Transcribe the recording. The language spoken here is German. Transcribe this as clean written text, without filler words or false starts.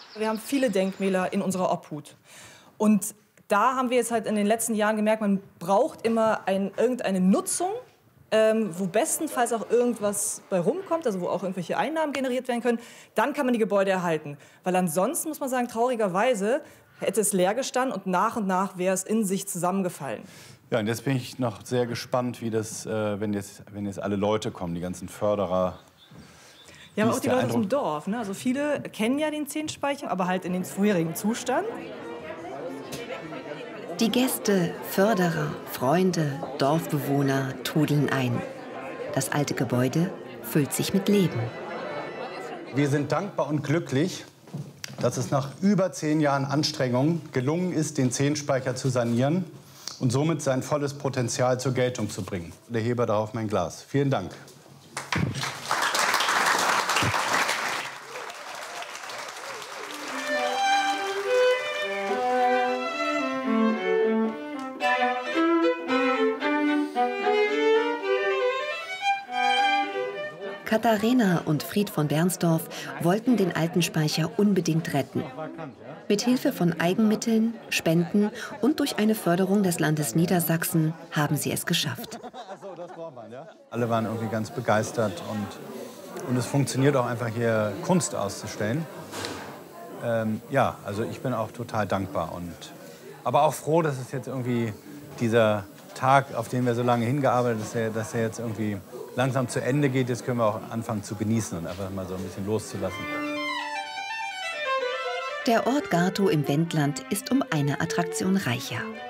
Wir haben viele Denkmäler in unserer Obhut. Und da haben wir jetzt halt in den letzten Jahren gemerkt, man braucht immer irgendeine Nutzung, wo bestenfalls auch irgendwas bei rumkommt, also wo auch irgendwelche Einnahmen generiert werden können. Dann kann man die Gebäude erhalten. Weil ansonsten, muss man sagen, traurigerweise hätte es leer gestanden und nach wäre es in sich zusammengefallen. Ja, und jetzt bin ich noch sehr gespannt, wie das, wenn jetzt alle Leute kommen, die ganzen Förderer. Ja, aber auch die Leute aus dem Dorf. Ne? Also viele kennen ja den Zehnspeicher, aber halt in den vorherigen Zustand. Die Gäste, Förderer, Freunde, Dorfbewohner trudeln ein. Das alte Gebäude füllt sich mit Leben. Wir sind dankbar und glücklich, dass es nach über 10 Jahren Anstrengung gelungen ist, den Zehnspeicher zu sanieren und somit sein volles Potenzial zur Geltung zu bringen. Ich erhebe darauf mein Glas. Vielen Dank. Katharina und Fried von Bernsdorf wollten den alten Speicher unbedingt retten. Mit Hilfe von Eigenmitteln, Spenden und durch eine Förderung des Landes Niedersachsen haben sie es geschafft. Alle waren irgendwie ganz begeistert und es funktioniert auch einfach hier Kunst auszustellen. Ja, also ich bin auch total dankbar aber auch froh, dass es jetzt irgendwie dieser Tag, auf den wir so lange hingearbeitet haben, dass er jetzt irgendwie langsam zu Ende geht. Jetzt können wir auch anfangen zu genießen und einfach mal so ein bisschen loszulassen. Der Ort Gartow im Wendland ist um eine Attraktion reicher.